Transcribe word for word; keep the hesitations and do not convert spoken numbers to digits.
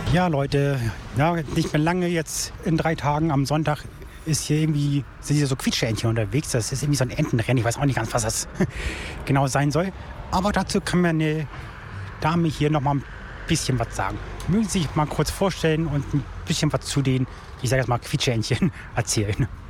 Ja, Leute, ja, nicht mehr lange jetzt in drei Tagen am Sonntag ist hier irgendwie, sind hier so Quietscheentchen unterwegs. Das ist irgendwie so ein Entenrennen. Ich weiß auch nicht ganz, was das genau sein soll. Aber dazu kann mir eine Dame hier noch mal ein bisschen was sagen. Mögen Sie sich mal kurz vorstellen und ein bisschen was zu den, ich sage jetzt mal, Quietscheentchen erzählen.